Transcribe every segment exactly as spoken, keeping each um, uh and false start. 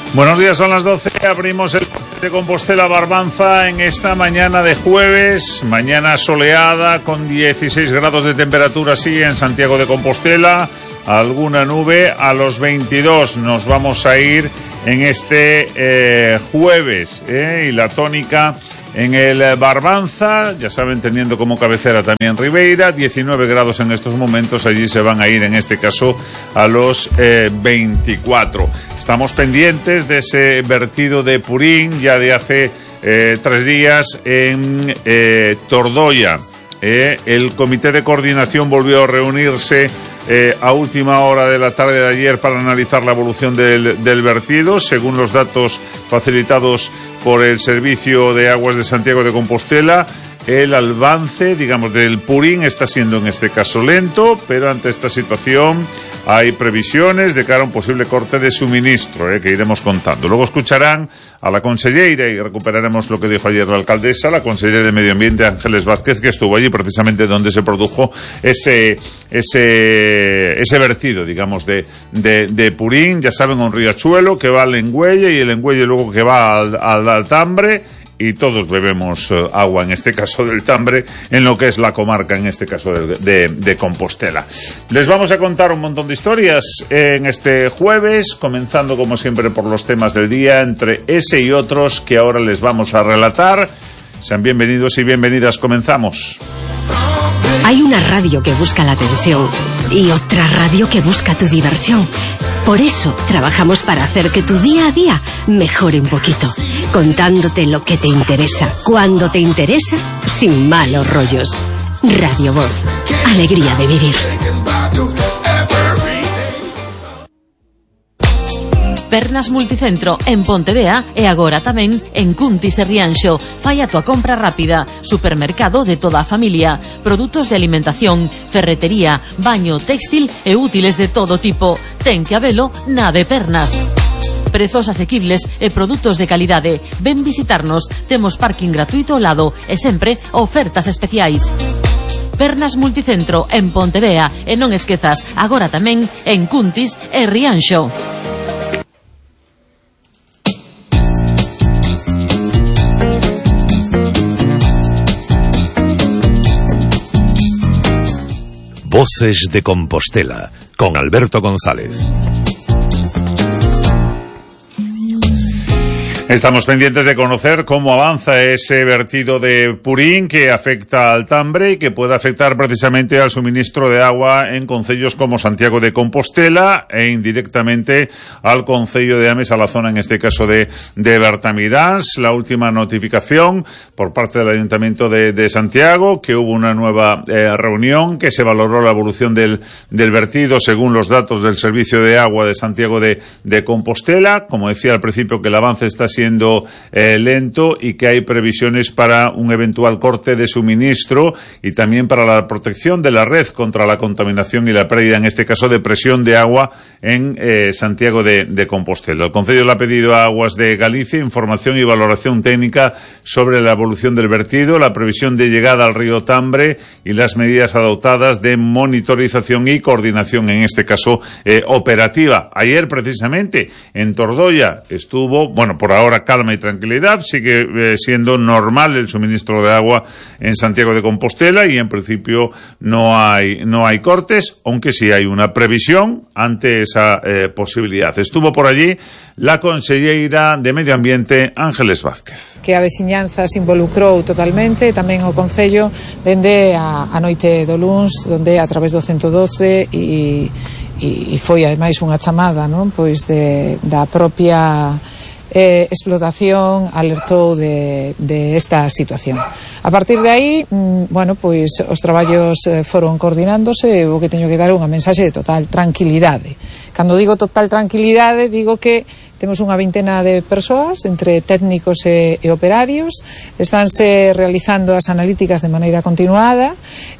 Buenos días, son las doce, abrimos el de Compostela Barbanza en esta mañana de jueves, mañana soleada con dieciséis grados de temperatura, sí, en Santiago de Compostela, alguna nube, a los veintidós nos vamos a ir en este eh, jueves, eh, y la tónica en el Barbanza, ya saben, teniendo como cabecera también Ribeira, diecinueve grados en estos momentos, allí se van a ir en este caso a los eh, veinticuatro. Estamos pendientes de ese vertido de purín ya de hace eh, tres días en eh, Tordoya. Eh, el comité de coordinación volvió a reunirse Eh, a última hora de la tarde de ayer para analizar la evolución del, del vertido. Según los datos facilitados por el Servicio de Aguas de Santiago de Compostela, el avance, digamos, del purín está siendo en este caso lento, pero ante esta situación hay previsiones de cara a un posible corte de suministro, eh, que iremos contando. Luego escucharán a la consellera y recuperaremos lo que dijo ayer la alcaldesa, la consellera de Medio Ambiente, Ángeles Vázquez, que estuvo allí precisamente donde se produjo ese ese ese vertido, digamos, de, de, de purín. Ya saben, un riachuelo que va al Engüelle y el Engüelle luego que va al, al Altambre. Y todos bebemos uh, agua, en este caso del Tambre, en lo que es la comarca, en este caso de, de, de Compostela. Les vamos a contar un montón de historias en este jueves, comenzando como siempre por los temas del día, entre ese y otros que ahora les vamos a relatar. Sean bienvenidos y bienvenidas, comenzamos. Hay una radio que busca la atención y otra radio que busca tu diversión. Por eso trabajamos para hacer que tu día a día mejore un poquito, contándote lo que te interesa, cuando te interesa, sin malos rollos. Radio Voz, alegría de vivir. Pernas Multicentro en Pontevea e agora tamén en Cuntis e Rianxo. Fai a tua compra rápida. Supermercado de toda a familia. Produtos de alimentación, ferretería, baño, textil e útiles de todo tipo. Ten que habelo na de Pernas. Prezos asequibles e produtos de calidade. Ven visitarnos. Temos parking gratuito ao lado e sempre ofertas especiais. Pernas Multicentro en Pontevea e non esquezas, agora tamén en Cuntis e Rianxo. Voces de Compostela, con Alberto González. Estamos pendientes de conocer cómo avanza ese vertido de purín que afecta al Tambre y que puede afectar precisamente al suministro de agua en concellos como Santiago de Compostela e indirectamente al concello de Ames, a la zona en este caso de, de Bertamiráns. La última notificación por parte del Ayuntamiento de, de Santiago, que hubo una nueva eh, reunión, que se valoró la evolución del, del vertido según los datos del Servicio de Agua de Santiago de, de Compostela. Como decía al principio, que el avance está siendo eh, lento y que hay previsiones para un eventual corte de suministro y también para la protección de la red contra la contaminación y la pérdida, en este caso, de presión de agua en eh, Santiago de, de Compostela. El Concello le ha pedido a Aguas de Galicia información y valoración técnica sobre la evolución del vertido, la previsión de llegada al río Tambre y las medidas adoptadas de monitorización y coordinación, en este caso eh, operativa. Ayer, precisamente, en Tordoya estuvo, bueno, por ahora calma y tranquilidad, sigue eh, siendo normal el suministro de agua en Santiago de Compostela y en principio no hay no hay cortes, aunque sí hay una previsión ante esa eh, posibilidad. Estuvo por allí la consellera de Medio Ambiente, Ángeles Vázquez. Que a veciñanza se involucrou totalmente, tamén o Concello, dende a, a noite do luns, donde a través do ciento doce e, e, e foi ademais unha chamada, non, pois de, da propia Eh, explotación alertou de, de esta situación. A partir de aí, mm, bueno, pois os traballos eh, foron coordinándose e o que teño que dar unha mensaxe de total tranquilidade. Cando digo total tranquilidade, digo que temos unha vintena de persoas, entre técnicos e, e operarios, estánse realizando as analíticas de maneira continuada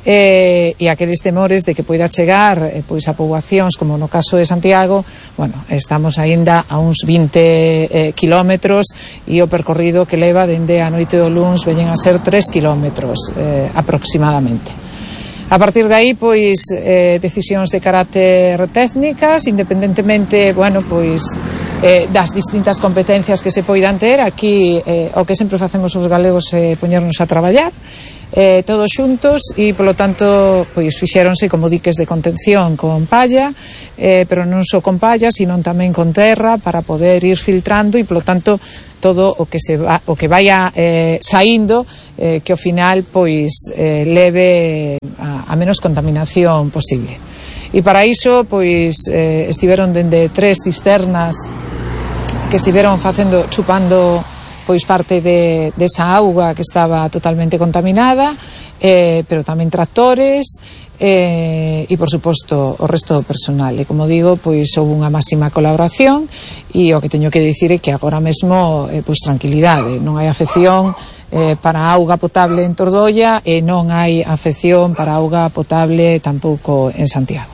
e, e aqueles temores de que poida chegar eh, pois a poboacións, como no caso de Santiago, bueno, estamos aínda a uns vinte eh, kilómetros e o percorrido que leva dende a noite do luns veñen a ser tres kilómetros eh, aproximadamente. A partir de aí, pois, eh, decisións de carácter técnicas, independentemente, bueno, pois, eh, das distintas competencias que se poidan ter. Aquí eh, o que sempre facemos os galegos é eh, poñernos a traballar eh, todos xuntos e, polo tanto, pois fixéronse como diques de contención con palla, eh, pero non só con palla, sino tamén con terra para poder ir filtrando e, polo tanto, todo o que se va, o que vaya eh, saindo eh, que ao final pois eh, leve a, a menos contaminación posible. E para iso pois eh, estiveron dende tres cisternas que estiveron facendo chupando pois parte de, de esa auga que estaba totalmente contaminada, eh, pero tamén tractores eh, e, por suposto, o resto do personal. E, como digo, pois houve unha máxima colaboración e o que teño que dicir é que agora mesmo eh, pois tranquilidade, non hai afección eh, para auga potable en Tordoia e non hai afección para auga potable tampouco en Santiago.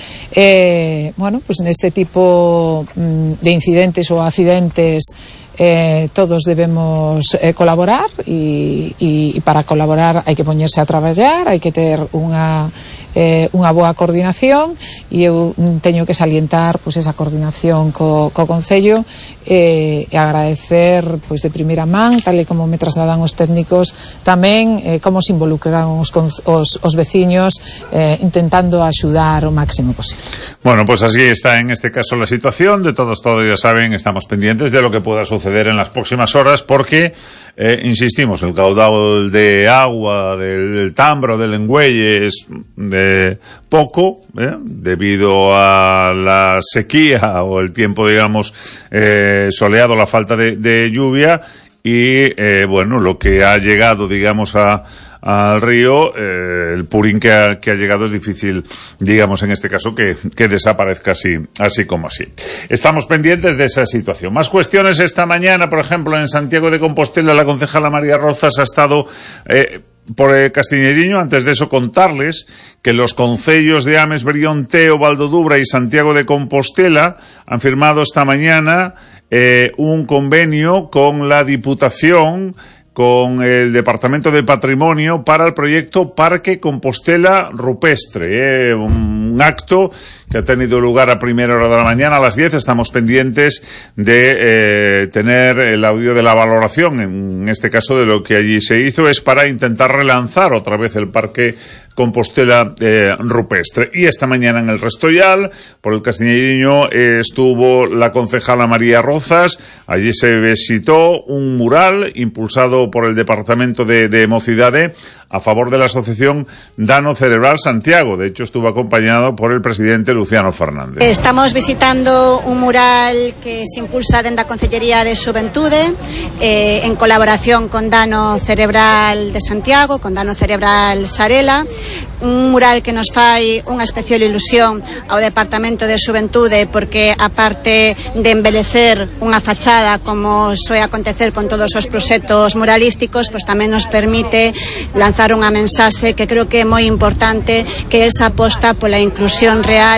Eh, bueno, pois neste tipo mm, de incidentes ou accidentes Eh, todos debemos eh, colaborar e, e, e para colaborar hai que poñerse a traballar, hai que ter unha eh, unha boa coordinación e eu teño que salientar pois esa coordinación co, co Concello eh, e agradecer pois de primeira man, tal e como me trasladan os técnicos, tamén eh, como se involucran os, os, os veciños eh, intentando axudar o máximo posible. Bueno, pues así está en este caso la situación. De todos, todos ya saben, estamos pendientes de lo que pueda suceder en las próximas horas porque, eh, insistimos, el caudal de agua del, del Tambro, del Engüelle es de poco, eh, debido a la sequía o el tiempo, digamos, eh, soleado, la falta de, de lluvia y, eh, bueno, lo que ha llegado, digamos, a al río, eh, el purín que ha, que ha llegado es difícil, digamos, en este caso, que, que desaparezca así, así como así. Estamos pendientes de esa situación. Más cuestiones esta mañana, por ejemplo, en Santiago de Compostela, la concejala María Rozas ha estado eh, por el Castiñeiriño. Antes de eso, contarles que los concellos de Ames, Brión, Teo, Valdodubra y Santiago de Compostela han firmado esta mañana eh, un convenio con la Diputación, con el Departamento de Patrimonio para el proyecto Parque Compostela Rupestre, eh, un acto que ha tenido lugar a primera hora de la mañana, a las diez. Estamos pendientes de eh, tener el audio de la valoración, en este caso de lo que allí se hizo. Es para intentar relanzar otra vez el Parque Compostela eh, Rupestre. Y esta mañana en el Restoyal, por el Castiñeiriño, eh, estuvo la concejala María Rozas. Allí se visitó un mural impulsado por el Departamento de, de Mocidade a favor de la asociación Dano Cerebral Santiago. De hecho, estuvo acompañado por el presidente Luciano Fernández. Estamos visitando un mural que se impulsa dentro da Concellería de Xuventude eh, en colaboración con Dano Cerebral de Santiago, con Dano Cerebral Sarela. Un mural que nos fai unha especial ilusión ao Departamento de Xuventude porque, aparte de embelecer unha fachada como soe acontecer con todos os proxectos muralísticos, pois tamén nos permite lanzar unha mensaxe que creo que é moi importante, que é esa aposta pola inclusión real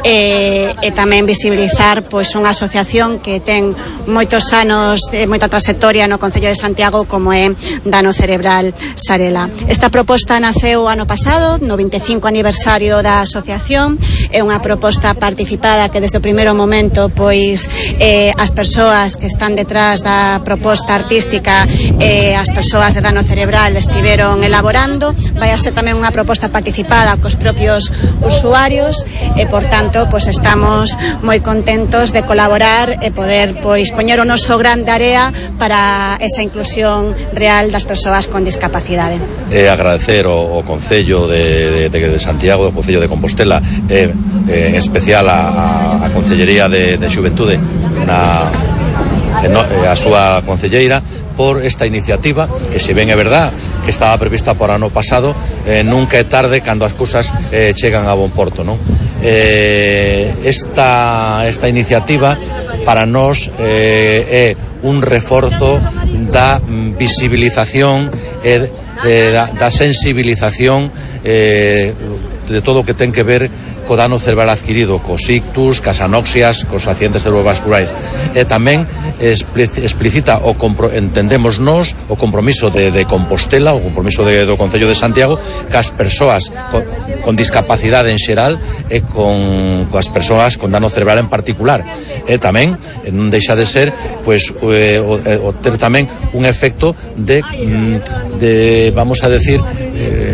e, e tamén visibilizar pois unha asociación que ten moitos anos, moita trayectoria no Concello de Santiago, como é Dano Cerebral Sarela. Esta proposta naceu ano pasado, no vinte e cinco aniversario da asociación. É unha proposta participada que desde o primeiro momento pois eh, as persoas que están detrás da proposta artística, eh, as persoas de Dano Cerebral estiveron elaborando. Vai a ser tamén unha proposta participada cos propios usuarios e, por tanto, pois estamos moi contentos de colaborar e poder pois poñer o noso gran de area para esa inclusión real das persoas con discapacidade. E agradecer o, o Concello de De, de, de Santiago, do Concello de Compostela, e eh, en especial a, a Concellería de, de Xuventude, na, no, a súa concelleira, por esta iniciativa que, se ben é verdad que estaba prevista por ano pasado, eh, nunca é tarde cando as cousas eh, chegan a bon porto, non? Eh, esta, esta iniciativa para nós eh, é un reforzo da visibilización e eh, da, da sensibilización eh, de todo o que ten que ver co dano cerebral adquirido, cos ictus, cas anoxias, cos accidentes cerebrovasculares. E tamén explicita o compro, entendemos nós o compromiso de, de Compostela, o compromiso de, do Concello de Santiago, cas persoas con, con discapacidade en xeral e con coas persoas con dano cerebral en particular. E tamén non deixa de ser pois eh, o, o ter tamén un efecto de, de vamos a decir eh,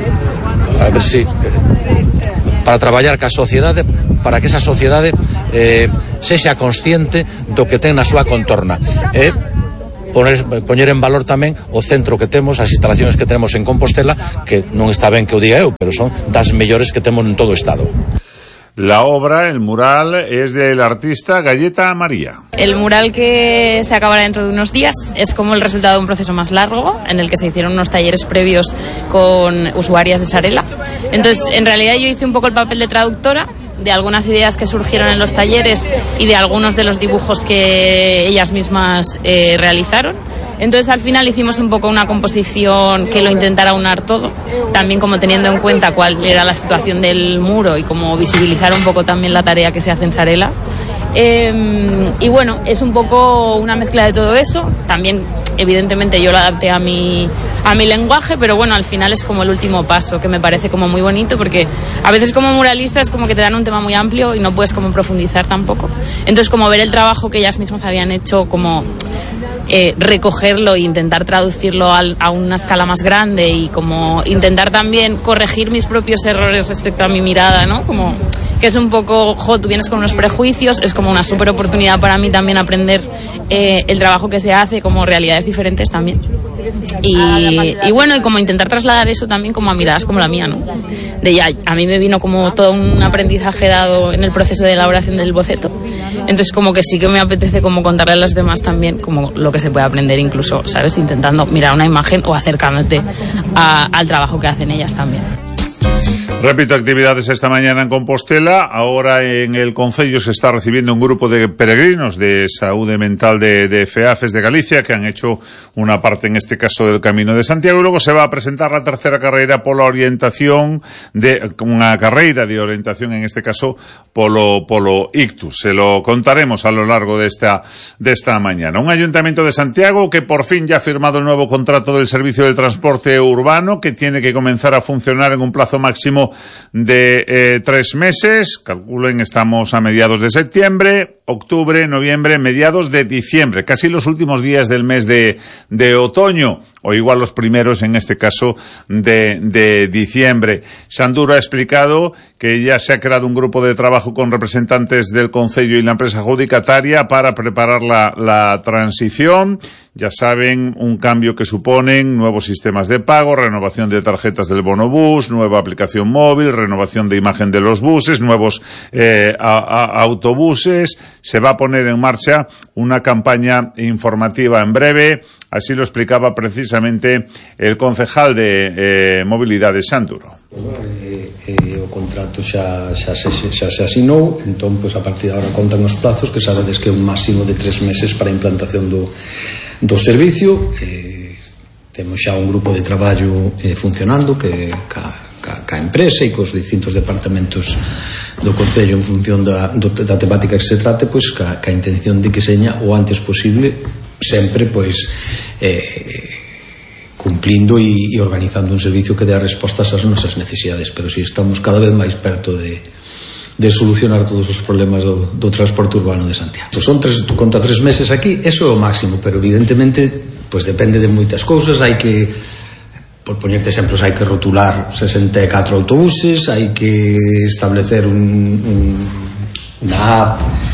a ver si eh, para traballar ca sociedade, para que esa sociedade eh, sexa consciente do que ten na súa contorna e poner, poñer en valor tamén o centro que temos, as instalacións que tenemos en Compostela, que non está ben que o diga eu, pero son das mellores que temos en todo o Estado. La obra, el mural, es del artista Galleta María. El mural, que se acabará dentro de unos días, es como el resultado de un proceso más largo en el que se hicieron unos talleres previos con usuarias de Sarela. Entonces, en realidad yo hice un poco el papel de traductora de algunas ideas que surgieron en los talleres y de algunos de los dibujos que ellas mismas eh, realizaron. Entonces al final hicimos un poco una composición que lo intentara unar todo, también como teniendo en cuenta cuál era la situación del muro y como visibilizar un poco también la tarea que se hace en Sarela. Eh, y bueno, es un poco una mezcla de todo eso. También evidentemente yo lo adapté a mi, a mi lenguaje, pero bueno, al final es como el último paso, que me parece como muy bonito, porque a veces como muralista es como que te dan un tema muy amplio y no puedes como profundizar tampoco. Entonces como ver el trabajo que ellas mismas habían hecho, como Eh, recogerlo e intentar traducirlo al, a una escala más grande y como intentar también corregir mis propios errores respecto a mi mirada, ¿no? Como que es un poco, jo, tú vienes con unos prejuicios, es como una súper oportunidad para mí también aprender eh, el trabajo que se hace, como realidades diferentes también. Y, y bueno, y como intentar trasladar eso también como a miradas como la mía, ¿no? De ya, a mí me vino como todo un aprendizaje dado en el proceso de elaboración del boceto. Entonces como que sí que me apetece como contarle a las demás también como lo que se puede aprender, incluso, ¿sabes? Intentando mirar una imagen o acercándote a, al trabajo que hacen ellas también. Repito, actividades esta mañana en Compostela. Ahora en el Concello se está recibiendo un grupo de peregrinos de Saúde Mental de, de FEAFES de Galicia, que han hecho una parte, en este caso, del Camino de Santiago, y luego se va a presentar la tercera carreira pola orientación de, unha carreira de orientación, en este caso, polo, polo ictus. Se lo contaremos a lo largo de esta, de esta mañana. Un Ayuntamiento de Santiago que por fin ya ha firmado el nuevo contrato del servicio del transporte urbano, que tiene que comenzar a funcionar en un plazo máximo de eh, tres meses. Calculen, estamos a mediados de septiembre, octubre, noviembre, mediados de diciembre, casi los últimos días del mes de, de otoño, o igual los primeros, en este caso, de, de diciembre. Sanduro ha explicado que ya se ha creado un grupo de trabajo con representantes del Concello y la empresa adjudicataria para preparar la, la transición. Ya saben, un cambio que suponen nuevos sistemas de pago, renovación de tarjetas del bonobús, nueva aplicación móvil, renovación de imagen de los buses, nuevos eh, a, a, autobuses. Se va a poner en marcha una campaña informativa en breve. Así lo explicaba precisamente el concejal de eh, Mobilidad de Sanduro. Eh, eh, o contrato xa, xa, se, xa se asinou, entón, pues, a partir de agora contan os plazos, que sabedes que é un máximo de tres meses para a implantación do, do servicio. Eh, temos xa un grupo de traballo eh, funcionando, que ca, ca, ca empresa e cos distintos departamentos do Concello en función da, do, da temática que se trate, pois, ca, ca intención de que seña o antes posible, sempre, pois, eh, cumplindo e, e organizando un servicio que dé respostas ás nosas necesidades, pero si estamos cada vez máis perto de, de solucionar todos os problemas do, do transporte urbano de Santiago. Son tres, contra tres meses aquí, eso é o máximo, pero evidentemente, pois, depende de moitas cousas. Hai que, por poñerte exemplos, hai que rotular sesenta e catro autobuses, hai que establecer un, un, unha app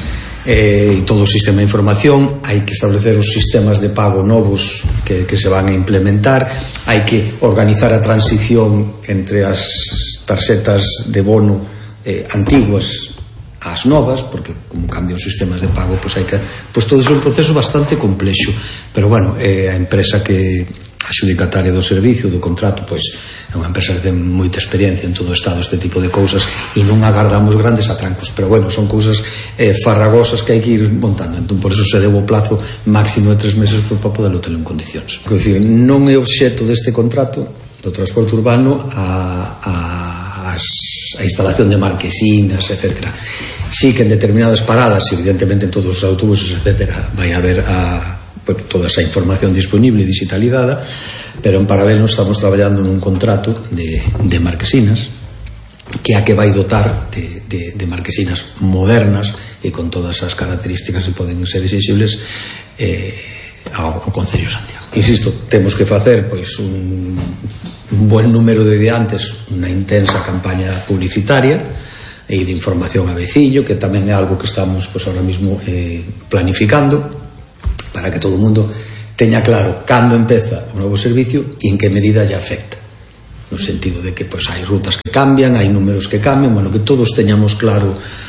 e eh, todo o sistema de información, hai que establecer os sistemas de pago novos que, que se van a implementar, hai que organizar a transición entre as tarxetas de bono eh, antiguas ás novas, porque como cambian os sistemas de pago, pois hai que, pois todo é un proceso bastante complexo, pero bueno, eh, a empresa que a adxudicataria do servicio, do contrato, pois é unha empresa que ten moita experiencia en todo o Estado este tipo de cousas, e non agardamos grandes atrancos, pero bueno, son cousas eh, farragosas que hai que ir montando. Entón, por eso se deu o plazo máximo de tres meses para poderlo ter en condicións. Quer dizer, non é obxecto deste contrato do transporte urbano a, a as, a instalación de marquesinas, etcétera. Sí que en determinadas paradas, evidentemente en todos os autobuses, etcétera, vai haber a, pues, toda esa información disponible e digitalizada, pero en paralelo estamos traballando nun contrato de, de marquesinas, que é a que vai dotar de, de, de marquesinas modernas e con todas as características que poden ser exigibles eh, ao, ao Concello de Santiago. Insisto, temos que facer pois un, un buen número de diantes, unha intensa campaña publicitaria e de información a veciño, que tamén é algo que estamos pois, ahora mismo eh, planificando para que todo o mundo teña claro cando empeza o novo servicio e en que medida lle afecta, no sentido de que pois, hai rutas que cambian, hai números que cambian, bueno, que todos teñamos claro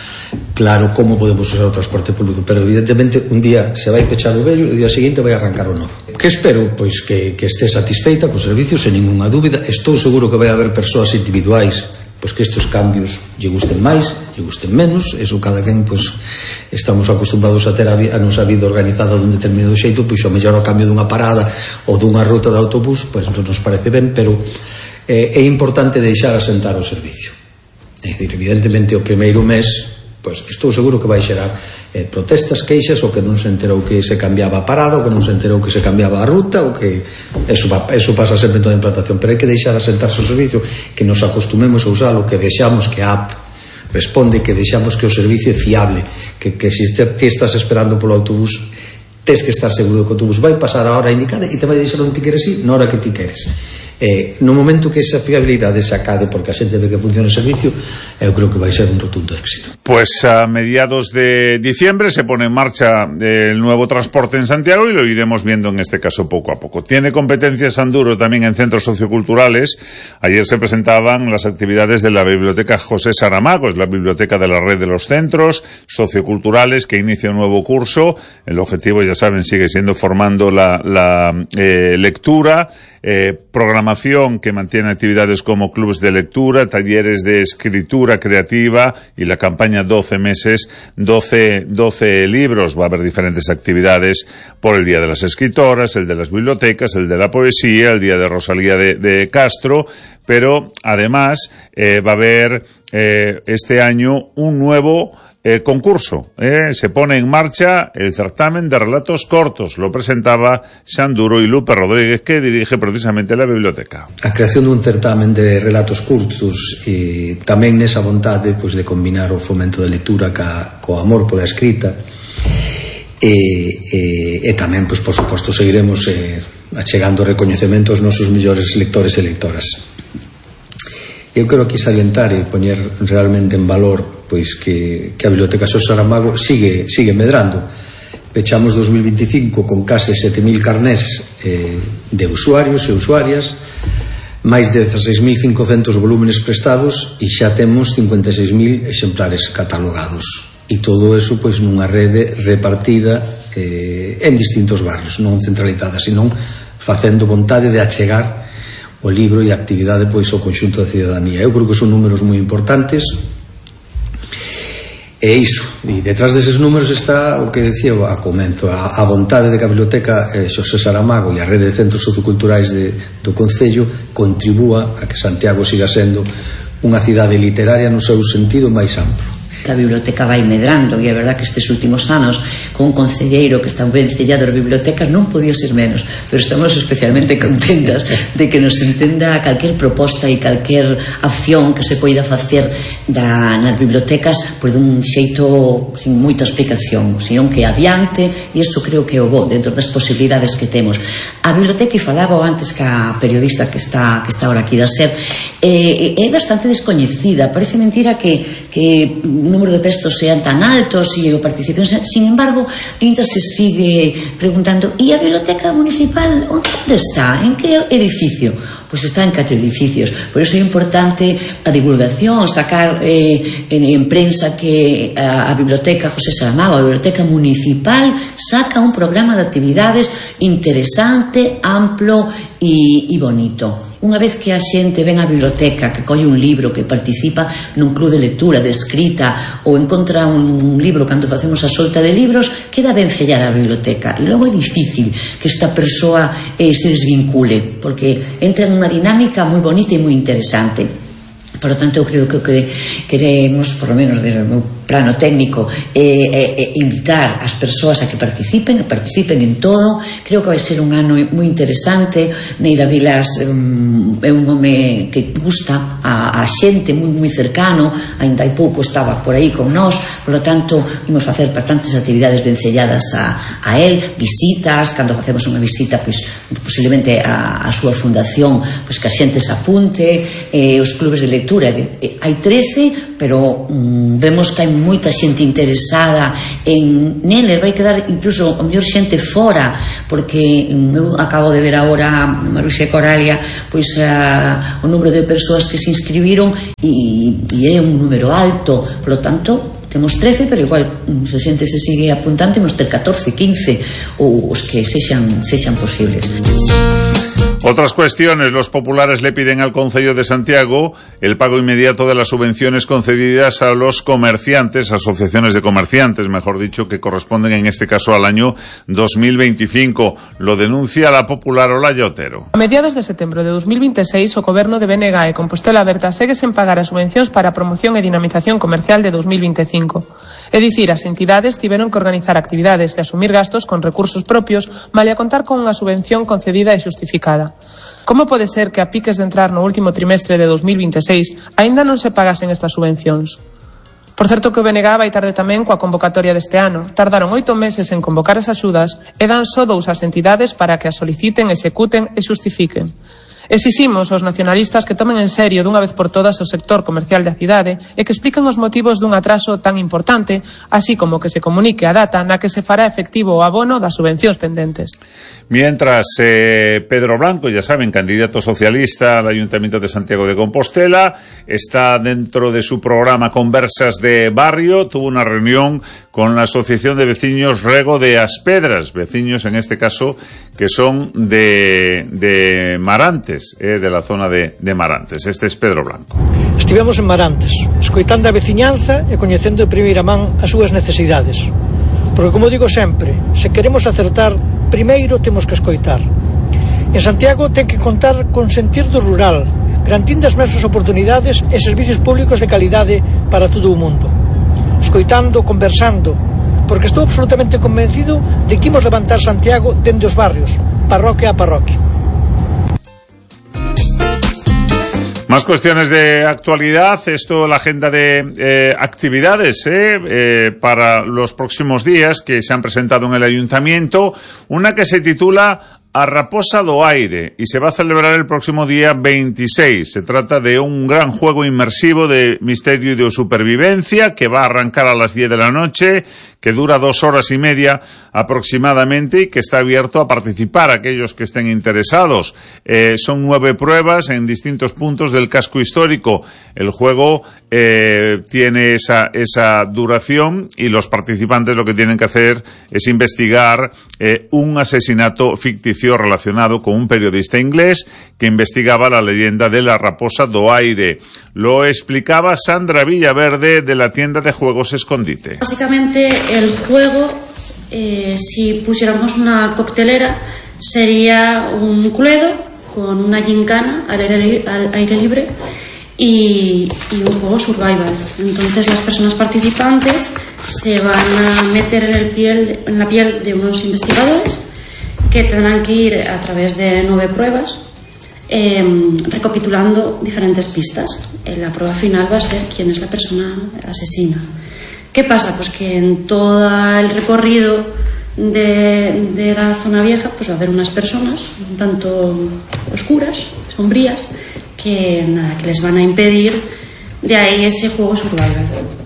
claro como podemos usar o transporte público, pero evidentemente un día se vai pechar o vello e o día seguinte vai arrancar o novo. Que espero pois que, que este satisfeita co servicio, sen ninguna dúbida. Estou seguro que vai haber persoas individuais pois que estes cambios lle gusten máis, lle gusten menos, eso cada quen pois estamos acostumbrados a ter a, a nosa vida organizada dun determinado xeito, pois o mellor o cambio dunha parada ou dunha ruta de autobús, pois non nos parece ben, pero eh, é importante deixar asentar o servicio. É dicir, evidentemente o primeiro mes pois estou seguro que vai xerar eh, protestas, queixas, o que non se enterou que se cambiaba a parada, o que non se enterou que se cambiaba a ruta, o que eso, eso pasa sempre en toda a implantación, pero hai que deixar asentarse o servicio, que nos acostumemos a usalo, que deixamos que a app responde, que deixamos que o servicio é fiable, que, que se ti estás esperando polo autobús, tes que estar seguro de que o autobús vai pasar a hora indicada e te vai deixar onde ti queres ir, na hora que ti queres. Eh, no momento que esa fiabilidade se acade porque a xente ve que funciona o servicio, eu creo que vai ser un rotundo éxito. Pues a mediados de diciembre se pone en marcha el nuevo transporte en Santiago y lo iremos viendo en este caso poco a poco. Tiene competencias Sanduro también en centros socioculturales. Ayer se presentaban las actividades de la Biblioteca José Saramago, es la biblioteca de la red de los centros socioculturales que inicia un nuevo curso. El objetivo, ya saben, sigue siendo formando la, la eh, lectura, eh, programación que mantiene actividades como clubes de lectura, talleres de escritura creativa y la campaña doce meses, doce, doce libros. Va a haber diferentes actividades por el Día de las Escritoras, el de las Bibliotecas, el de la Poesía, el Día de Rosalía de, de Castro, pero además eh, va a haber eh, este año un nuevo Eh, concurso, eh, se pone en marcha el certamen de relatos cortos. Lo presentaba Sanduro y Lupe Rodríguez, que dirige precisamente la biblioteca. A creación dun certamen de relatos curtos e tamén nesa vontade pois, de combinar o fomento de lectura ca, co amor pola escrita e, e, e tamén, pois, por suposto, seguiremos eh, achegando recoñecemento aos nosos mellores lectores e lectoras. Eu quero aquí salientar e poñer realmente en valor pois que, que a Biblioteca José Saramago sigue, sigue medrando. Pechamos dos mil veinticinco con case sete mil carnés eh, de usuarios e usuarias, máis de dezaseis mil cincocentos volúmenes prestados e xa temos cincuenta e seis mil exemplares catalogados. E todo eso pois nunha rede repartida eh, en distintos barrios, non centralizada, sino facendo vontade de achegar o libro e a actividade pois ao conxunto da cidadanía. Eu creo que son números moi importantes. E iso, e detrás deses números está o que decía a comenzo, a, a vontade de que a Biblioteca eh, José Saramago e a rede de centros socioculturais de, do Concello contribúa a que Santiago siga sendo unha cidade literaria no seu sentido máis amplo. A biblioteca vai medrando e é verdad que estes últimos anos con un concelleiro que está ben cellado as bibliotecas non podía ser menos, pero estamos especialmente contentas de que nos entenda calquer proposta e calquer acción que se poida facer da, nas bibliotecas pois dun xeito sin moita explicación, senón que adiante, e iso creo que é o bo dentro das posibilidades que temos. A biblioteca, e falaba antes ca periodista que está que está ahora aquí da SER, eh, é bastante descoñecida, parece mentira que, que número de prestos sean tan altos e a participación, sin embargo, ainda se sigue preguntando, e a biblioteca municipal onde está? En que edificio? Pois está en catro edificios, por iso é importante a divulgación, sacar eh, en, en prensa que a, a biblioteca José Saramago, a biblioteca municipal, saca un programa de actividades interesante, amplo e, e bonito. Unha vez que a xente ven á biblioteca, que colle un libro, que participa nun club de lectura, de escrita, ou encontra un libro cando facemos a solta de libros, queda ben sellar a biblioteca. E logo é difícil que esta persoa eh, se desvincule, porque entra nunha dinámica moi bonita e moi interesante. Por lo tanto, eu creo que o que queremos, por lo menos desde o meu plano técnico, é, é, é invitar as persoas a que participen, a participen en todo. Creo que vai ser un ano moi interesante. Neira Vilas um, é un home que gusta a, a xente, moi, moi cercano, ainda hai pouco estaba por aí con nós, por lo tanto, imos facer bastantes actividades vencelladas a, a él, visitas, cando facemos unha visita, pois, posiblemente a, a súa fundación, pois que a xente se apunte, eh, os clubes de lectura, hai trece, pero um, vemos que hai moita xente interesada en neles, vai quedar incluso a mellor xente fora, porque um, eu acabo de ver agora Maruxa e Coralia, pois a, o número de persoas que se inscribiron e, e é un número alto, por lo tanto temos trece, pero igual se xente se sigue apuntando, temos ter catorce, quince ou os que sexan, sexan posibles. Otras cuestiones. Los populares le piden al Concello de Santiago el pago inmediato de las subvenciones concedidas a los comerciantes, asociaciones de comerciantes, mejor dicho, que corresponden en este caso al año dos mil veinticinco. Lo denuncia la popular Olaya Otero. A mediados de setembro de dos mil veintiséis, o Goberno de B N G e Compostela Aberta segue sen pagar as subvencións para a promoción e dinamización comercial de dos mil veinticinco. É dicir, as entidades tiveron que organizar actividades e asumir gastos con recursos propios, malia contar con unha subvención concedida e xustificada. Como pode ser que a piques de entrar no último trimestre de dos mil veintiséis aínda non se pagasen estas subvencións? Por certo que o B N G vai tarde tamén coa convocatoria deste ano. Tardaron oito meses en convocar as axudas e dan só dous ás entidades para que as soliciten, executen e xustifiquen. Exiximos aos nacionalistas que tomen en serio dunha vez por todas o sector comercial da cidade e que expliquen os motivos dun atraso tan importante, así como que se comunique a data na que se fará efectivo o abono das subvencións pendentes. Mientras, eh, Pedro Blanco, ya saben, candidato socialista al Ayuntamiento de Santiago de Compostela, está dentro de su programa Conversas de Barrio, tuvo una reunión con la Asociación de Vecinos Rego de Aspedras, vecinos en este caso que son de, de Marantes, eh, de la zona de, de Marantes. Este es Pedro Blanco. Estivemos en Marantes, escoitando a veciñanza e coñecendo de primeira man as súas necesidades. Porque, como digo sempre, se queremos acertar, primeiro temos que escoitar. En Santiago ten que contar con sentir do rural, garantindo as mesmas oportunidades e servicios públicos de calidade para todo o mundo. Escoitando, conversando, porque estou absolutamente convencido de que imos levantar Santiago dende os barrios, parroquia a parroquia. Más cuestiones de actualidad. Esto, la agenda de eh, actividades eh, eh, para los próximos días que se han presentado en el Ayuntamiento. Una que se titula A Raposa do Aire y se va a celebrar el próximo día veintiséis. Se trata de un gran juego inmersivo de misterio y de supervivencia que va a arrancar a las diez de la noche, que dura dos horas y media aproximadamente y que está abierto a participar aquellos que estén interesados. Eh, son nueve pruebas en distintos puntos del casco histórico. El juego eh, tiene esa, esa duración y los participantes lo que tienen que hacer es investigar eh, un asesinato ficticio relacionado con un periodista inglés que investigaba la leyenda de la Raposa do Aire. Lo explicaba Sandra Villaverde de la tienda de juegos Escondite. Básicamente el juego, eh, si pusiéramos una coctelera, sería un cluedo con una gincana al aire, al aire libre y, y un juego survival. Entonces las personas participantes se van a meter en, el piel, en la piel de unos investigadores que tendrán que ir a través de nueve pruebas eh, recapitulando diferentes pistas. La prueba final va a ser quién es la persona asesina. ¿Qué pasa? Pues que en todo el recorrido de, de la zona vieja pues va a haber unas personas un tanto oscuras, sombrías, que, nada, que les van a impedir de ahí ese juego survival.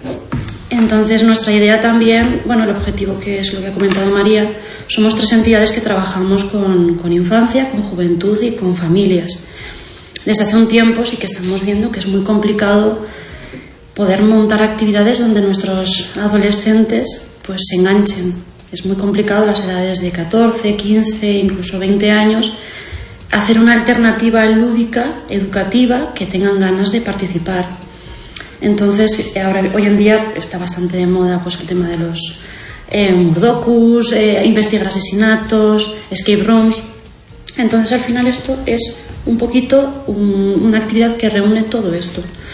Entonces nuestra idea también, bueno, el objetivo, que es lo que ha comentado María, somos tres entidades que trabajamos con, con infancia, con juventud y con familias. Desde hace un tiempo sí que estamos viendo que es muy complicado poder montar actividades donde nuestros adolescentes pues se enganchen. Es muy complicado las edades de catorce, quince, incluso veinte años, hacer una alternativa lúdica, educativa, que tengan ganas de participar. Entonces, ahora, hoy en día está bastante de moda pues el tema de los eh, murdocus, eh, investigar asesinatos, escape rooms. Entonces, al final esto es un poquito un, una actividad que reúne todo esto.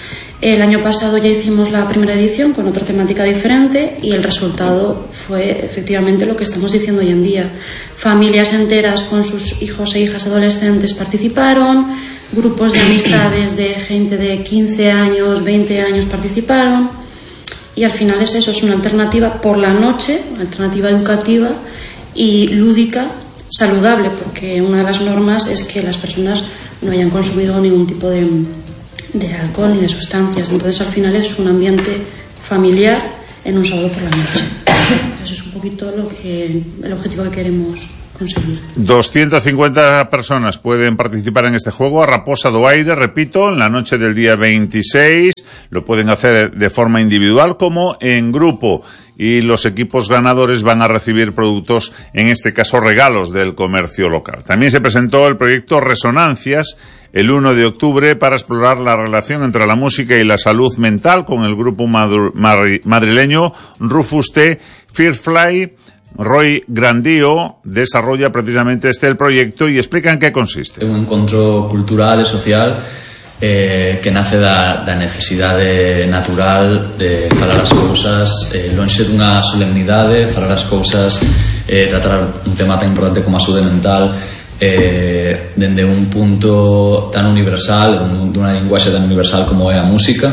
El año pasado ya hicimos la primera edición con otra temática diferente y el resultado fue efectivamente lo que estamos diciendo hoy en día. Familias enteras con sus hijos e hijas adolescentes participaron, grupos de amistades de gente de quince años, veinte años participaron, y al final es eso, es una alternativa por la noche, una alternativa educativa y lúdica, saludable, porque una de las normas es que las personas no hayan consumido ningún tipo de, de alcohol ni de sustancias. Entonces al final es un ambiente familiar en un sábado por la noche. Eso es un poquito lo que, el objetivo que queremos conseguir. doscientas cincuenta personas pueden participar en este juego a Raposa do Aire, repito, en la noche del día veintiséis. Lo pueden hacer de forma individual como en grupo, y los equipos ganadores van a recibir productos, en este caso regalos del comercio local. También se presentó el proyecto Resonancias el uno de octubre para explorar la relación entre la música y la salud mental con el grupo madrileño Rufus T. Firefly. Roy Grandío desarrolla precisamente este el proyecto y explica en qué consiste. Un encontro cultural e social eh, que nace da, da necesidade natural de falar as cousas eh, lonxe dunha solemnidade, falar as cousas, eh, tratar un tema tan importante como a saúde mental eh, dende un punto tan universal, dunha linguaxe tan universal como é a música.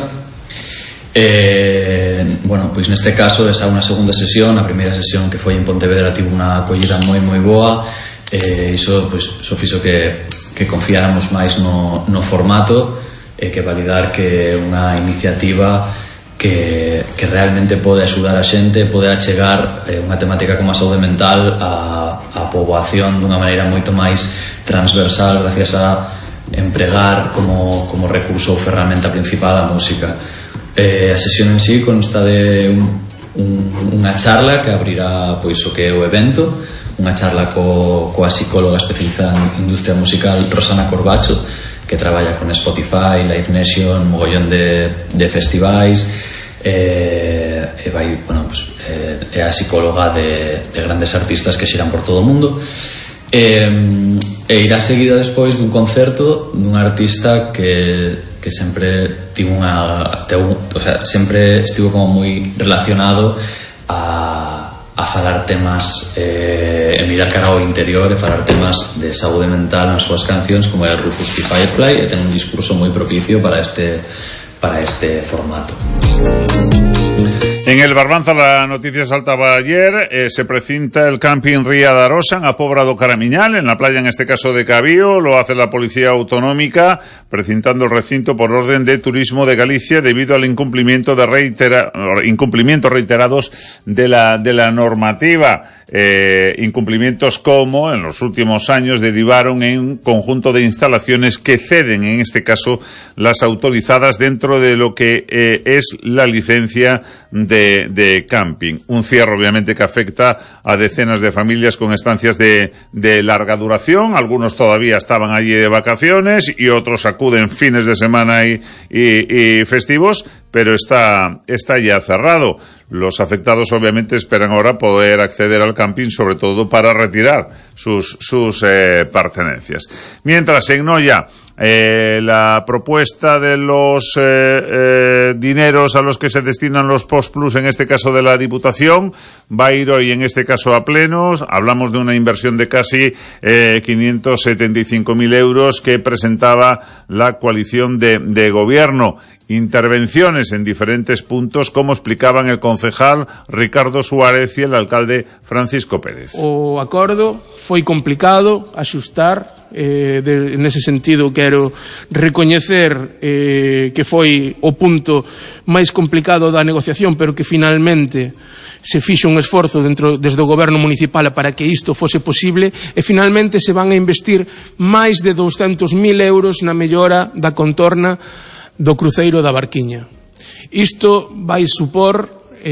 Eh, bueno, pois neste caso esa é unha segunda sesión. A primeira sesión que foi en Pontevedra tivo unha acollida moi moi boa, e eh, iso, pois, iso fixo que, que confiáramos máis no, no formato e eh, que validar que é unha iniciativa que, que realmente pode axudar a xente, pode achegar eh, unha temática como a saúde mental a, a poboación dunha maneira moito máis transversal, gracias a empregar como, como recurso ou ferramenta principal a música. Eh, a sesión en sí consta de un, un, unha charla que abrirá pois o que é o evento, unha charla co, coa psicóloga especializada en industria musical Rosana Corbacho, que traballa con Spotify, Live Nation, mogollón de, de festivais, eh, e vai, bueno, pues, eh, é a psicóloga de, de grandes artistas que xiran por todo o mundo. Eh, e irá seguida despois dun concerto dun artista que que sempre tivo unha teu, o sea, sempre estivo como moi relacionado a, a falar temas eh, e mirar cara ao interior e falar temas de saúde mental nas súas cancións, como é Rufus T. Firefly, e ten un discurso moi propicio para este para este formato. En el Barbanza la noticia saltaba ayer, eh, se precinta el camping Ría de Arosa a Pobra do Caramiñal, en la playa en este caso de Cabío. Lo hace la Policía Autonómica, precintando el recinto por orden de Turismo de Galicia debido al incumplimiento de reitera, incumplimientos reiterados de la, de la normativa. Eh, incumplimientos como en los últimos años derivaron en un conjunto de instalaciones que ceden, en este caso, las autorizadas dentro de lo que eh, es la licencia de, de camping. Un cierre, obviamente, que afecta a decenas de familias con estancias de, de larga duración. Algunos todavía estaban allí de vacaciones y otros acuden fines de semana y, y, y festivos, pero está, está ya cerrado. Los afectados obviamente esperan ahora poder acceder al camping, sobre todo para retirar sus, sus eh, pertenencias. Mientras, en Noia, eh, la propuesta de los eh, eh, dineros a los que se destinan los Post Plus, en este caso de la Diputación, va a ir hoy, en este caso, a plenos. Hablamos de una inversión de casi eh, quinientos setenta y cinco mil euros que presentaba la coalición de, de gobierno. Intervenciones en diferentes puntos, como explicaban el concejal Ricardo Suárez y el alcalde Francisco Pérez. O acordo foi complicado axustar, eh, de, nese sentido quero recoñecer eh, que foi o punto máis complicado da negociación, pero que finalmente se fixo un esforzo dentro, desde o goberno municipal para que isto fose posible, e finalmente se van a investir máis de douscentos mil euros na mellora da contorna do cruceiro da Barquiña. Isto vai supor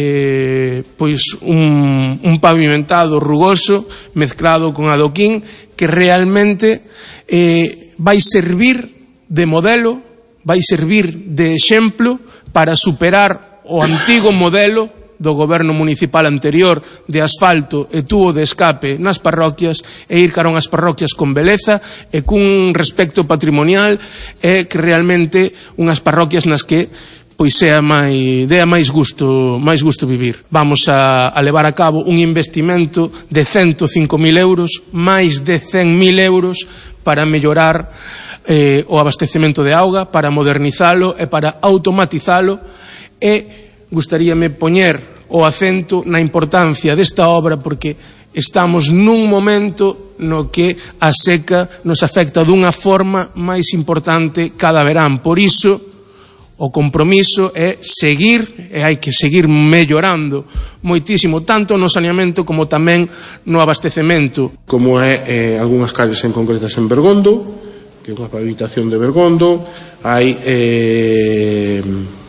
eh, pois un, un pavimentado rugoso mezclado con adoquín que realmente eh, vai servir de modelo, vai servir de exemplo para superar o antigo modelo do goberno municipal anterior de asfalto e tubo de escape nas parroquias, e ir cara unhas parroquias con beleza e cun respecto patrimonial, e que realmente unhas parroquias nas que pois sea máis, dea máis gusto, máis gusto vivir. Vamos a, a levar a cabo un investimento de ciento cinco mil euros, máis de cen mil euros para mellorar eh, o abastecemento de auga, para modernizalo e para automatizalo, e gustaríame poñer o acento na importancia desta obra porque estamos nun momento no que a seca nos afecta dunha forma máis importante cada verán. Por iso, o compromiso é seguir, e hai que seguir mellorando moitísimo, tanto no saneamento como tamén no abastecemento. Como é eh, algunhas calles en concretas en Bergondo, que é unha pavimentación de Bergondo, hai eh,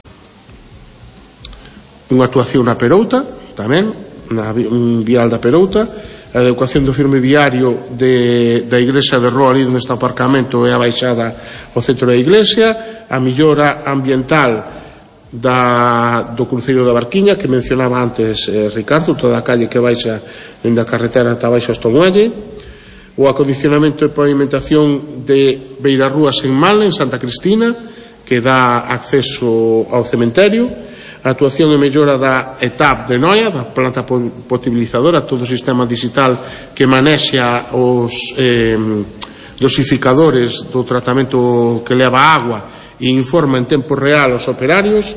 unha actuación na Perouta, tamén, na un vial da Perouta, a adecuación do firme viario de, da iglesia de Roa, ali onde está o aparcamento e a baixada ao centro da iglesia, a millora ambiental da, do cruceiro da Barquiña que mencionaba antes eh, Ricardo, toda a calle que baixa dende a carretera ata baixo hasta o muelle, o acondicionamento e pavimentación de Beirarrúas en Mal, en Santa Cristina, que dá acceso ao cementerio, a actuación e mellora da E T A P de Noia, da planta potabilizadora, todo o sistema digital que manexa os eh, dosificadores do tratamento que leva agua e informa en tempo real aos operarios,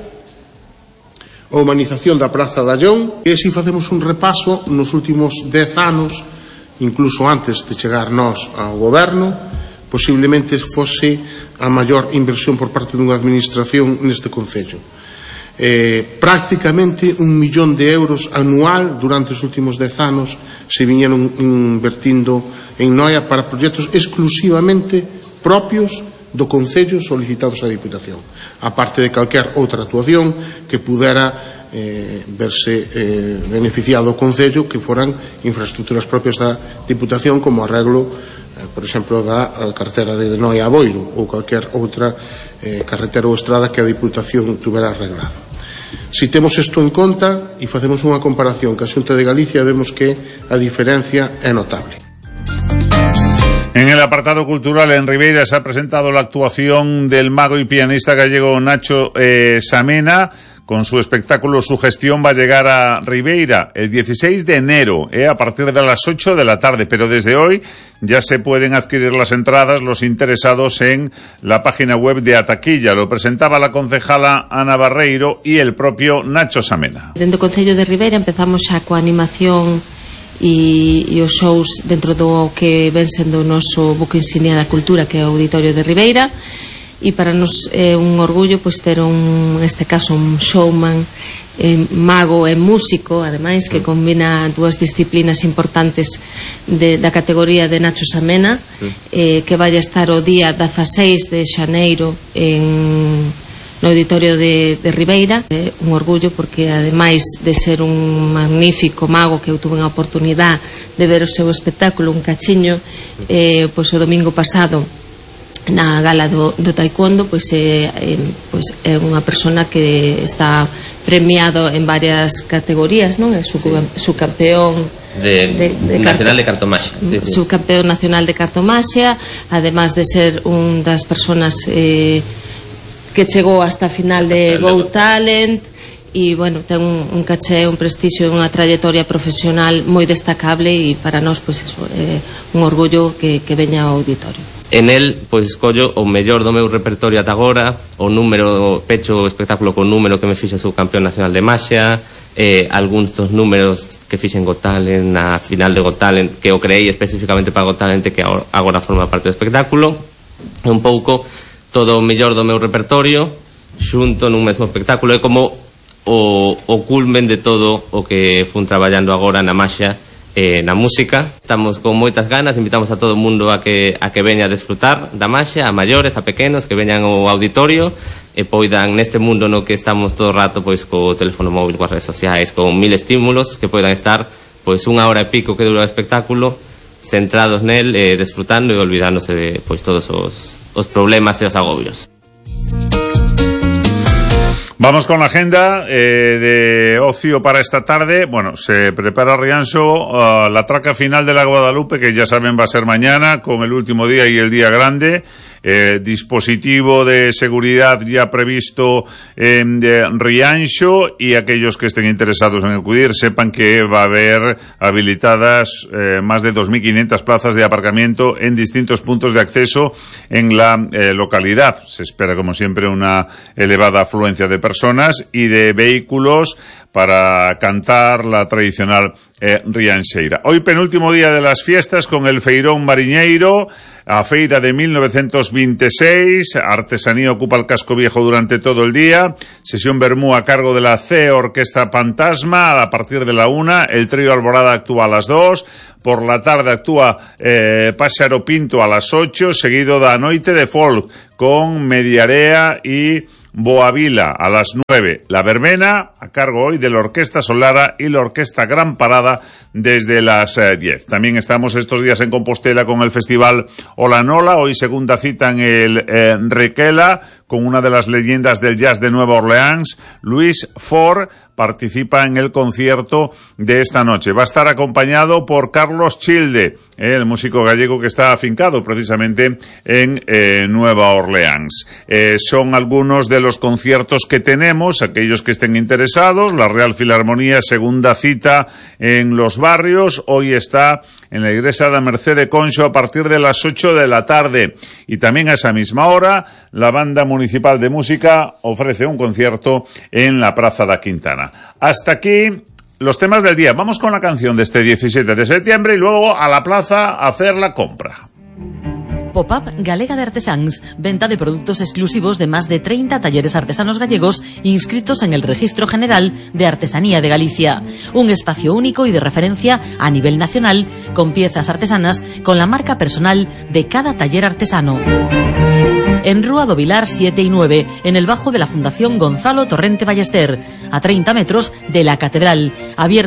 a humanización da Praza da Llón, e así facemos un repaso nos últimos dez anos, incluso antes de chegar nós ao goberno, posiblemente fose a maior inversión por parte dunha administración neste concello. Eh, prácticamente un millón de euros anual durante os últimos dez anos se viñeron invertindo en Noia para proxectos exclusivamente propios do Concello solicitados á Diputación, aparte de calquer outra actuación que pudera eh, verse eh, beneficiado o Concello, que foran infraestructuras propias da Diputación, como arreglo, eh, por exemplo, da carretera de Noia a Boiro ou calquer outra eh, carretera ou estrada que a Diputación tuvera arreglado. Si temos isto en conta e facemos unha comparación ca Xunta de Galicia, vemos que a diferencia é notable. En el apartado cultural, en Ribeira se ha presentado la actuación del mago y pianista gallego Nacho eh, Samena. Con su espectáculo Su Gestión va a llegar a Ribeira el dieciséis de enero, eh, a partir de las ocho de la tarde. Pero desde hoy ya se pueden adquirir las entradas los interesados en la página web de Ataquilla. Lo presentaba la concejala Ana Barreiro y el propio Nacho Samena. Dentro do Concello de Ribeira empezamos xa coa animación e, e os shows dentro do que ven sendo o noso buque insignia da cultura, que é o Auditorio de Ribeira. E para nos é un orgullo pois ter un, neste caso, un showman, eh, mago e músico, ademais, que combina dúas disciplinas importantes de, da categoría de Nacho Samena, eh, que vai a estar o día dezaseis de xaneiro en, no Auditorio de, de Ribeira. É un orgullo porque, ademais de ser un magnífico mago que eu tuve a oportunidade de ver o seu espectáculo, un cachiño, eh, pois o domingo pasado na gala do, do taekwondo, pois é, é, pois é unha persona que está premiado en varias categorías, non? É su, sí. subcampeón de, de, de nacional de cartomaxia, sí, sí. subcampeón nacional de cartomaxia, además de ser un das personas eh, que chegou hasta a final de Go Talent, e, bueno, ten un, un caché, un prestixio e unha trayectoria profesional moi destacable, e para nós, pois, eso, é un orgullo que, que veña ao auditorio. En el, pois, escollo o mellor do meu repertorio ata agora, o número, pecho o espectáculo con número que me fixe subcampeón nacional de maxia, eh, algúns dos números que fixen Got Talent na final de Got Talent, que o creei especificamente para Got Talent, que agora forma parte do espectáculo. Un pouco todo o mellor do meu repertorio xunto nun mesmo espectáculo. É como o, o culmen de todo o que fun traballando agora na maxia, eh, na música. Estamos con moitas ganas, invitamos a todo o mundo a que, a que veña a desfrutar da maxia, a maiores, a pequenos, que veñan ao auditorio e poidan, neste mundo no que estamos todo o rato, pois co teléfono móvil, coas redes sociais, con mil estímulos, que poidan estar pois unha hora e pico que dura o espectáculo, centrados nel, eh, desfrutando e olvidándose de pois todos os, os problemas e os agobios. Vamos con la agenda eh, de ocio para esta tarde. Bueno, se prepara Rianxo uh, la traca final de la Guadalupe, que ya saben va a ser mañana, con el último día y el día grande. eh, dispositivo de seguridad ya previsto en eh, Rianxo, y aquellos que estén interesados en acudir sepan que va a haber habilitadas eh, más de dos mil quinientas plazas de aparcamiento en distintos puntos de acceso en la eh, localidad. Se espera, como siempre, una elevada afluencia de personas y de vehículos para cantar la tradicional eh, Rianxeira. Hoy penúltimo día de las fiestas con el Feirón Mariñeiro, a feira de mil novecientos veintiséis, artesanía ocupa el casco viejo durante todo el día, sesión vermú a cargo de la C Orquesta Fantasma a partir de la una, el trío Alborada actúa a las dos, por la tarde actúa eh, Páxaro Pinto a las ocho, seguido da Noite de Folk con Mediarea y Boavila a las nueve. La verbena a cargo hoy de la Orquesta Solara y la Orquesta Gran Parada desde las eh, diez. También estamos estos días en Compostela con el Festival Olanola, hoy segunda cita en el eh, Requela, con una de las leyendas del jazz de Nueva Orleans, Luis Ford, participa en el concierto de esta noche. Va a estar acompañado por Carlos Childe, eh, el músico gallego que está afincado precisamente en eh, Nueva Orleans. Eh, son algunos de los conciertos que tenemos, aquellos que estén interesados. La Real Filarmonía, segunda cita en Los Barrios, hoy está en la iglesia de la Merced de Conxo a partir de las ocho de la tarde. Y también a esa misma hora, la Banda Municipal de Música ofrece un concierto en la Praza da Quintana. Hasta aquí los temas del día. Vamos con la canción de este diecisiete de septiembre y luego a la plaza a hacer la compra. Pop-up Galega de Artesáns, venta de productos exclusivos de más de treinta talleres artesanos gallegos inscritos en el Registro General de Artesanía de Galicia. Un espacio único y de referencia a nivel nacional, con piezas artesanas con la marca personal de cada taller artesano. En Rúa do Vilar siete y nueve, en el bajo de la Fundación Gonzalo Torrente Ballester, a treinta metros de la Catedral. Abierto